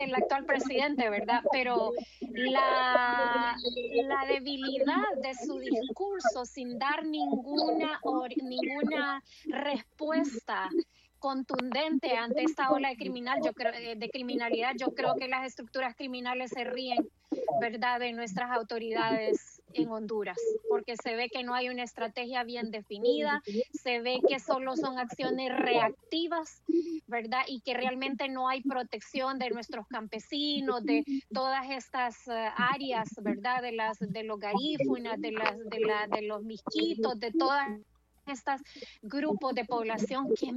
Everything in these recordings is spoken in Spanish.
el actual presidente, ¿verdad? Pero la debilidad de su discurso sin dar ninguna respuesta contundente ante esta ola de criminalidad, yo creo que las estructuras criminales se ríen, ¿verdad?, de nuestras autoridades en Honduras, porque se ve que no hay una estrategia bien definida, se ve que solo son acciones reactivas, ¿verdad?, y que realmente no hay protección de nuestros campesinos, de todas estas áreas, ¿verdad?, de los garífunas, de los misquitos, de todas estos grupos de población que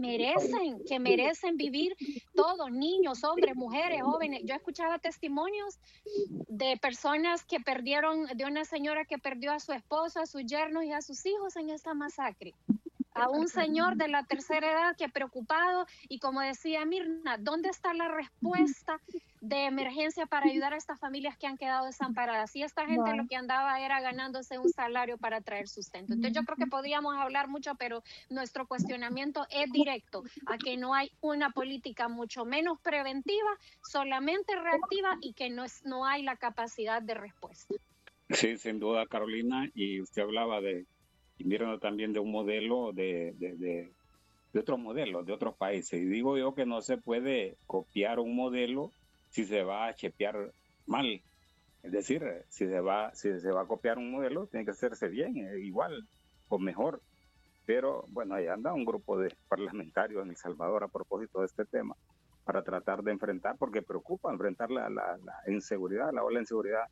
merecen vivir todos, niños, hombres, mujeres, jóvenes. Yo escuchaba testimonios de personas de una señora que perdió a su esposo, a sus yernos y a sus hijos en esta masacre. A un señor de la tercera edad que preocupado, y como decía Mirna, ¿dónde está la respuesta de emergencia para ayudar a estas familias que han quedado desamparadas? Y esta gente lo que andaba era ganándose un salario para traer sustento. Entonces yo creo que podríamos hablar mucho, pero nuestro cuestionamiento es directo a que no hay una política mucho menos preventiva, solamente reactiva, y que no hay la capacidad de respuesta. Sí, sin duda, Carolina, y usted hablaba y mirando también de un modelo de otros modelos, de otros países. Y digo yo que no se puede copiar un modelo si se va a chepear mal. Es decir, si se va a copiar un modelo, tiene que hacerse bien, igual o mejor. Pero bueno, ahí anda un grupo de parlamentarios en El Salvador a propósito de este tema, para tratar de enfrentar, porque preocupa enfrentar la inseguridad, la ola de inseguridad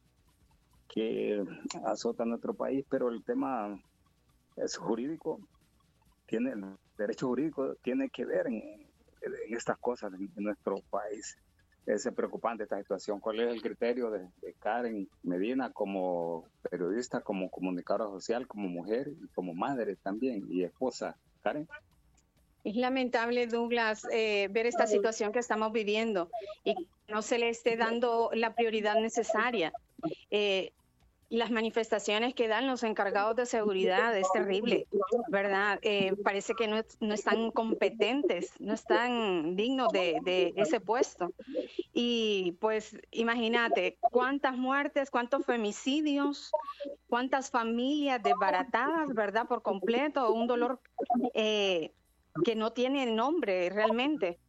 que azota nuestro país. Pero el tema es jurídico, el derecho jurídico tiene que ver en estas cosas en nuestro país. Es preocupante esta situación. ¿Cuál es el criterio de Karen Medina como periodista, como comunicadora social, como mujer y como madre también y esposa? Karen. Es lamentable, Douglas, ver esta situación que estamos viviendo y que no se le esté dando la prioridad necesaria. Las manifestaciones que dan los encargados de seguridad es terrible, ¿verdad? Parece que no están competentes, no están dignos de ese puesto. Y pues imagínate cuántas muertes, cuántos femicidios, cuántas familias desbaratadas, ¿verdad? Por completo, un dolor que no tiene nombre realmente.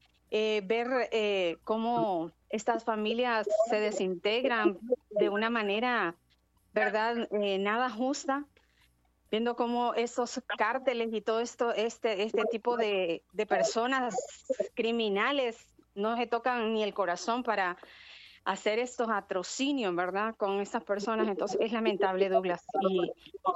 Ver cómo estas familias se desintegran de una manera, ¿verdad? Nada justa, viendo cómo esos cárteles y todo esto, este tipo de personas criminales no se tocan ni el corazón para hacer estos atrocinios, ¿verdad? Con estas personas. Entonces es lamentable, Douglas. Y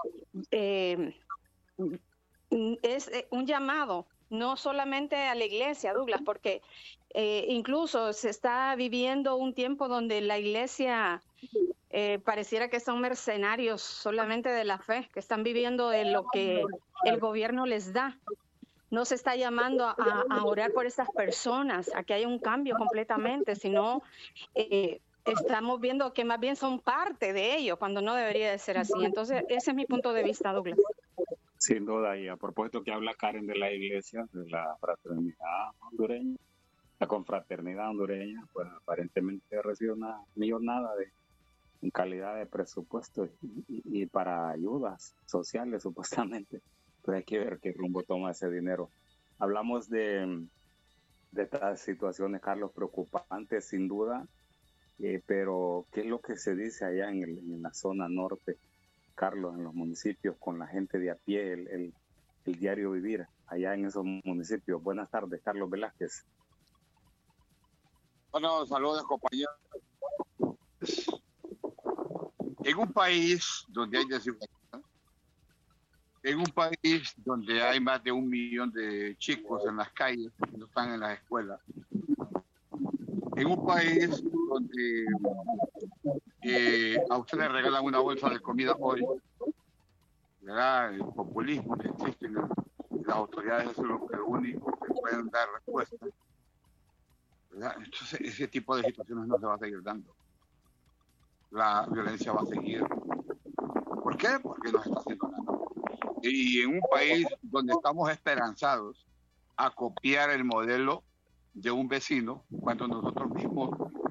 es un llamado no solamente a la iglesia, Douglas, porque incluso se está viviendo un tiempo donde la iglesia pareciera que son mercenarios solamente de la fe, que están viviendo de lo que el gobierno les da. No se está llamando a orar por estas personas, a que haya un cambio completamente, sino estamos viendo que más bien son parte de ello, cuando no debería de ser así. Entonces, ese es mi punto de vista, Douglas. Sin duda, y a propósito que habla Karen de la iglesia, de la fraternidad hondureña, la confraternidad hondureña, pues aparentemente recibe una millonada en calidad de presupuesto y para ayudas sociales supuestamente. Pues hay que ver qué rumbo toma ese dinero. Hablamos de estas situaciones, Carlos, preocupantes sin duda, pero ¿qué es lo que se dice allá en la zona norte, Carlos, en los municipios, con la gente de a pie, el diario vivir allá en esos municipios? Buenas tardes, Carlos Velázquez. Bueno, saludos, compañeros. En un país donde hay desigualdad, en un país donde hay más de 1 millón de chicos en las calles que no están en las escuelas, en un país donde a usted le regalan una bolsa de comida hoy, ¿verdad? El populismo que existe en las autoridades es lo único que pueden dar respuesta, ¿verdad? Entonces, ese tipo de situaciones no se va a seguir dando. La violencia va a seguir. ¿Por qué? Porque no se está haciendo nada. Y en un país donde estamos esperanzados a copiar el modelo de un vecino, cuando nosotros mismos